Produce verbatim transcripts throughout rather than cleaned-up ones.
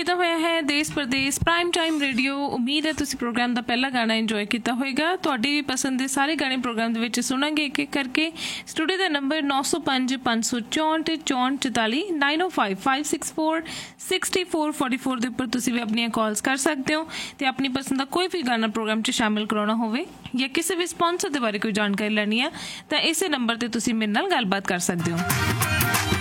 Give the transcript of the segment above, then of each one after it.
बजदा होया है देश परदेश प्राइम टाइम रेडियो। उम्मीद है तुसी प्रोग्राम का पहला गाना इंजॉय किया होगा। तुहाडी भी पसंद के सारे गाने प्रोग्राम दे विच सुनांगे एक एक करके। स्टूडियो का नंबर नौ सौ पाँच पाँच सौ चौंठ चौंठ चौताली नाइन ओ five five six four sixty four forty four के उपर तुसी भी अपनी कॉल्स कर सकते हो तो अपनी पसंद का कोई भी गाना प्रोग्राम च शामिल कराना होवे या किसी भी स्पॉन्सर के बारे कोई जानकारी लैनी है तो इस नंबर पर तुसी मेरे नाल गलबात कर सकते हो।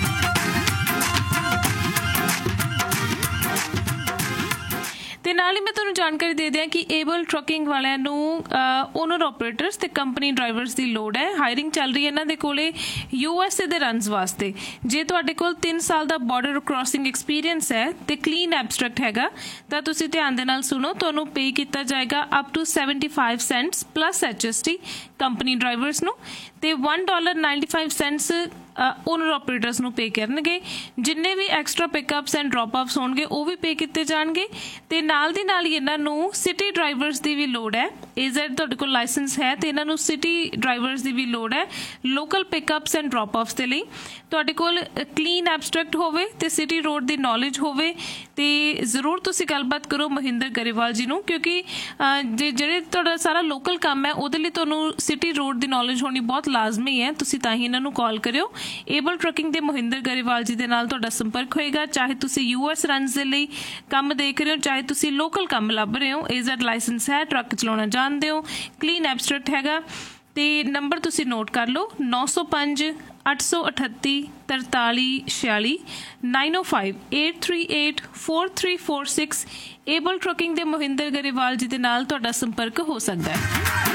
ਤੇ ਨਾਲ ਹੀ मैं ਤੁਹਾਨੂੰ जानकारी दे दिया कि एबल ट्रकिंग वालिਆਂ ਨੂੰ ओनर ऑपरेटर्स ਤੇ कंपनी ड्राइवर्स ਦੀ ਲੋੜ है। हायरिंग ਚੱਲ ਰਹੀ है ਇਹਨਾਂ ਦੇ ਕੋਲੇ यूएसए ਦੇ ਰਨਸ ਵਾਸਤੇ। ਜੇ ਤੁਹਾਡੇ ਕੋਲ तीन ਸਾਲ ਦਾ ਬਾਰਡਰ ਕ੍ਰਾਸਿੰਗ ਐਕਸਪੀਰੀਅੰਸ ਹੈ ਤੇ ਕਲੀਨ ਐਬਸਟ੍ਰੈਕਟ ਹੈਗਾ ਤਾਂ ਤੁਸੀਂ ਧਿਆਨ ਦੇ ਨਾਲ ਸੁਣੋ। ਤੁਹਾਨੂੰ ਪੇ ਕੀਤਾ ਜਾਏਗਾ ਅਪ ਟੂ पचहत्तर ਸੈਂਟਸ ਪਲੱਸ ਐਚਐਸਟੀ ਕੰਪਨੀ ਡਰਾਈਵਰਸ ਨੂੰ ਤੇ one dollar ninety-five cents owner operators ਨੂੰ पे ਕਰਨਗੇ। ਜਿੰਨੇ ਵੀ ਐਕਸਟਰਾ ਪਿਕਅਪਸ ਐਂਡ ਡ੍ਰੌਪ ਆਫਸ ਹੋਣਗੇ ਉਹ ਵੀ ਪੇ ਕੀਤੇ ਜਾਣਗੇ ਤੇ ਨਾਲ ਦੀ ਨਾਲ ਹੀ ਇਹਨਾਂ ਨੂੰ ਸਿਟੀ ਡਰਾਈਵਰਸ ਦੀ ਵੀ ਲੋੜ ਹੈ। ਏਜ਼ੈਡ ਤੁਹਾਡੇ ਕੋਲ ਲਾਇਸੈਂਸ ਹੈ ਤੇ ਇਹਨਾਂ ਨੂੰ ਸਿਟੀ ਡਰਾਈਵਰਸ ਦੀ ਵੀ ਲੋੜ ਹੈ ਲੋਕਲ ਪਿਕਅਪਸ ਐਂਡ ਡ੍ਰੌਪ ਆਫਸ ਦੇ ਲਈ। ਤੁਹਾਡੇ ਕੋਲ ਕਲੀਨ ਐਬਸਟ੍ਰੈਕਟ ਹੋਵੇ ਤੇ ਸਿਟੀ ਰੋਡ ਦੀ ਨੌਲੇਜ ਹੋਵੇ ਤੇ ਜ਼ਰੂਰ ਤੁਸੀਂ ਗੱਲਬਾਤ ਕਰੋ ਮਹਿੰਦਰ ਗਰੇਵਾਲ ਜੀ ਨੂੰ ਕਿਉਂਕਿ ਜੇ ਜਿਹੜੇ ਤੁਹਾਡਾ ਸਾਰਾ ਲੋਕਲ ਕੰਮ ਹੈ ਉਹਦੇ ਲਈ ਤੁਹਾਨੂੰ ਸਿਟੀ ਰੋਡ ਦੀ ਨੌਲੇਜ ਹੋਣੀ ਬਹੁਤ ਲਾਜ਼ਮੀ ਹੈ। ਤੁਸੀਂ ਤਾਂ ਹੀ ਇਹਨਾਂ ਨੂੰ ਕਾਲ ਕਰਿਓ। एबल ट्रकिंग के मोहिंदर गरेवाल जी दे नाल तुहाडा संपर्क होएगा। चाहे तुसी यूएस रनस दे लई काम देख रहे हो चाहे तुसी लोकल काम लभ रहे हो। एजेड लाइसेंस है ट्रक चलाउणा जानते हो क्लीन एबस्ट्रैक्ट हैगा ते नंबर तुसी नोट कर लो नौ सौ पाँच अठ सौ अठत्ती तरताली छियाली नाइन ओ five eight three eight four three four six able trucking के मोहिंदर गरेवाल जी दे नाल तुहाडा संपर्क हो सकता है।